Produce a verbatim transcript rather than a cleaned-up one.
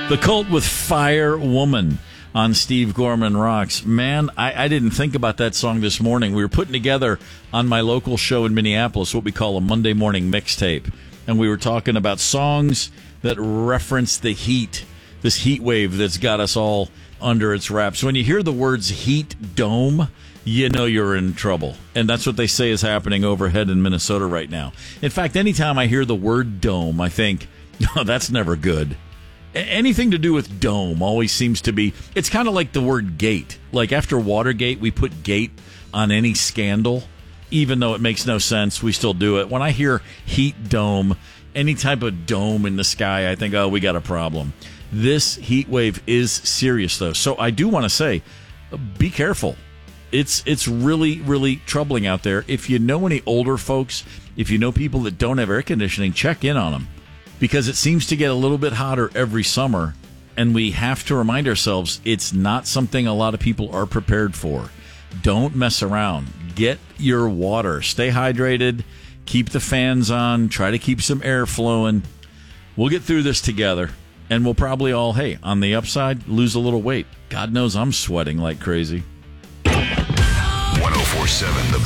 The Cult with Fire Woman on Steve Gorman Rocks. Man, I, I didn't think about that song this morning. We were putting together on my local show in Minneapolis what we call a Monday morning mixtape. And we were talking about songs that reference the heat, this heat wave that's got us all under its wraps. When you hear the words heat dome, you know you're in trouble. And that's what they say is happening overhead in Minnesota right now. In fact, anytime I hear the word dome, I think, oh, that's never good. Anything to do with dome always seems to be, it's kind of like the word gate. Like after Watergate, we put gate on any scandal. Even though it makes no sense, we still do it. When I hear heat dome, any type of dome in the sky, I think, oh, we got a problem. This heat wave is serious, though. So I do want to say, be careful. It's it's really, really troubling out there. If you know any older folks, if you know people that don't have air conditioning, check in on them. Because it seems to get a little bit hotter every summer, and we have to remind ourselves it's not something a lot of people are prepared for. Don't mess around. Get your water. Stay hydrated. Keep the fans on. Try to keep some air flowing. We'll get through this together, and we'll probably all, hey, on the upside, lose a little weight. God knows I'm sweating like crazy. one oh four point seven The